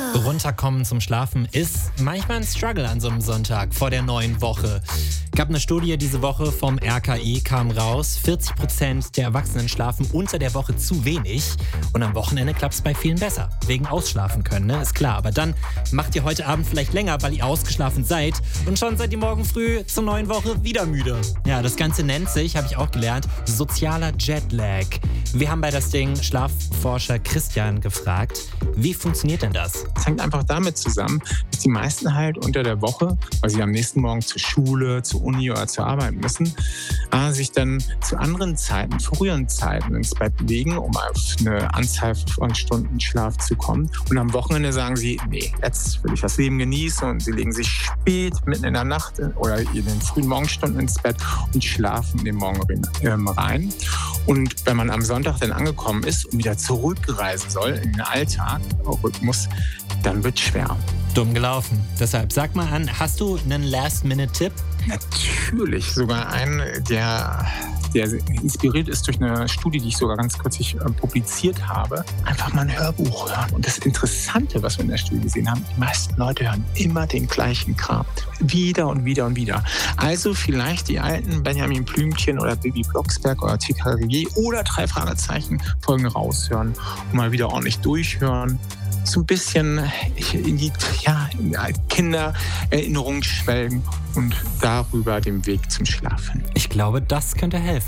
Runterkommen zum Schlafen ist manchmal ein Struggle an so einem Sonntag vor der neuen Woche. Gab eine Studie diese Woche vom RKI, kam raus, 40% der Erwachsenen schlafen unter der Woche zu wenig und am Wochenende klappt es bei vielen besser. Wegen Ausschlafen können, ne? Ist klar. Aber dann macht ihr heute Abend vielleicht länger, weil ihr ausgeschlafen seid und schon seid ihr morgen früh zur neuen Woche wieder müde. Ja, das Ganze nennt sich, habe ich auch gelernt, sozialer Jetlag. Wir haben bei das Ding Schlafforscher Christian gefragt, wie funktioniert denn das? Es hängt einfach damit zusammen, dass die meisten halt unter der Woche, weil sie am nächsten Morgen zur Schule, zur Uni oder zur Arbeit müssen, sich dann zu anderen Zeiten, früheren Zeiten ins Bett legen, um auf eine Anzahl von Stunden Schlaf zu kommen. Und am Wochenende sagen sie, nee, jetzt will ich das Leben genießen, und sie legen sich spät, mitten in der Nacht oder in den frühen Morgenstunden ins Bett und schlafen in den Morgen rein. Und wenn man am Sonntag dann angekommen ist und wieder zurückreisen soll in den Alltag, Rhythmus, dann wird es schwer. Dumm gelaufen. Deshalb sag mal an, hast du einen Last-Minute-Tipp? Natürlich, sogar einen, der inspiriert ist durch eine Studie, die ich sogar ganz kürzlich publiziert habe. Einfach mal ein Hörbuch hören. Und das Interessante, was wir in der Studie gesehen haben, die meisten Leute hören immer den gleichen Kram. Wieder und wieder und wieder. Also vielleicht die alten Benjamin Blümchen oder Bibi Blocksberg oder TKKG oder 3 Fragezeichen Folgen raushören und mal wieder ordentlich durchhören. So ein bisschen in die Kindererinnerungen schwelgen und darüber den Weg zum Schlafen. Ich glaube, das könnte helfen.